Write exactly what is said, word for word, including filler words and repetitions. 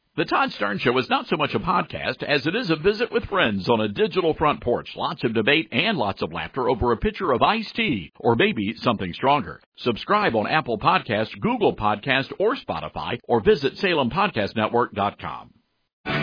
The Todd Stern Show is not so much a podcast as it is a visit with friends on a digital front porch. Lots of debate and lots of laughter over a pitcher of iced tea, or maybe something stronger. Subscribe on Apple Podcasts, Google Podcasts, or Spotify, or visit Salem Podcast Network dot com.